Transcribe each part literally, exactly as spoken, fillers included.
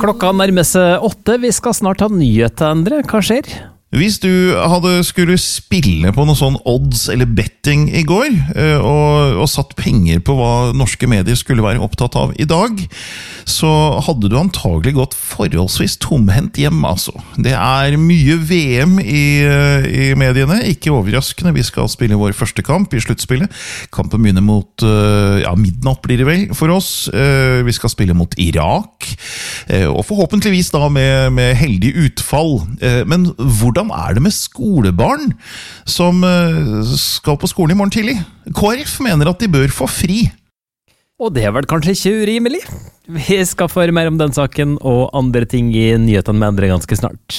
Klokka nærmer seg åtte, vi skal snart ha nyheter, Endre. Hva skjer? Hvis du hadde skulle spille på noe sånn odds eller betting i går, og, og satt penger på hva norske medier skulle være opptatt av i dag, så hadde du antagelig gått forholdsvis tomhendt hjem, altså. Det er mye V M i, i mediene, ikke overraskende. Vi skal spille vår første kamp i sluttspillet. Kampen begynner mot, ja, midnatt blir det vel for oss. Vi skal spille mot Irak, og forhåpentligvis da med, med heldig utfall. Men hvordan er det med skolebarn som skal på skolen i morgen tidlig? K R F mener at de bør få fri. Og det er vel kanskje ikke urimelig? Vi skal få høre mer om den saken og andre ting i nyhetene med Endre ganske snart.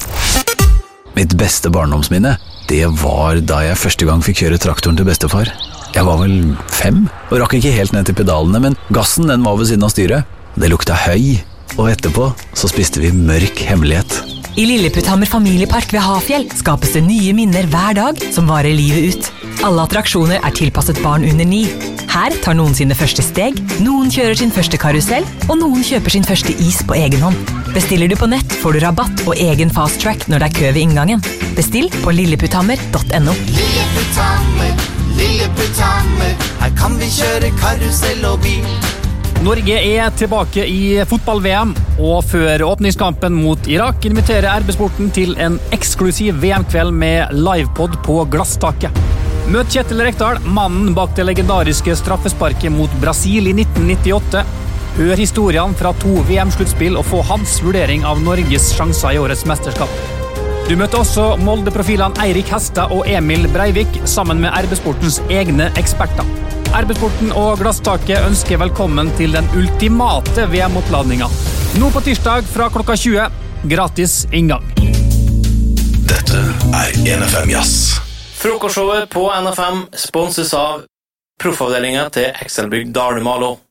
Mitt beste barndomsminne, det var da jeg første gang fikk kjøre traktoren til bestefar. Jeg var vel fem, og rakk ikke helt ned til pedalene, men gassen den var ved siden av styret. Det lukta høy, og etterpå så spiste vi mørk hemmelighet. I Lilleputthammer familiepark ved Hafjell skapes det nye minner hver dag som varer livet ut. Alle attraksjoner er tilpasset barn under ni. Her tar noen sine første steg, noen kjører sin første karusell, og noen kjøper sin første is på egen hånd. Bestiller du på nett, får du rabatt og egen fast track når det er kø ved inngangen. Bestill på lilleputthammer punktum no. Lilleputthammer, Lilleputthammer, her kan vi kjøre karusell og bil. Norge er tilbake i fotball-V M, og før åpningskampen mot Irak inviterer R B-sporten til en eksklusiv V M-kveld med livepod på glasstaket. Møt Kjetil Rekdal, mannen bak det legendariske straffesparket mot Brasil i nitten nittiåtte. Hør historiene fra to V M-sluttspill og få hans vurdering av Norges sjanser i årets mesterskap. Du møter også Molde-profilene Eirik Hestad og Emil Breivik sammen med R B-sportens egne eksperter. R B-sporten og Glasstaket ønsker velkommen til den ultimate V M-oppladninga. Nå på tirsdag fra klokka tjue, gratis inngang. Dette er N F M Jazz. Frokostshowet på N F M sponses av proffavdelingen til Excelbygg Dalumalo.